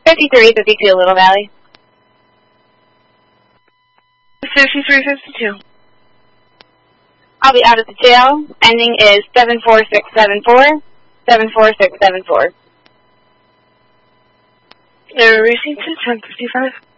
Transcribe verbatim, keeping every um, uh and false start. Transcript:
fifty-three fifty-two, Little Valley. fifty-three fifty-two. I'll be out of the jail. Ending is seven four six seven four. seven four six seven four. They're racing to ten fifty-five.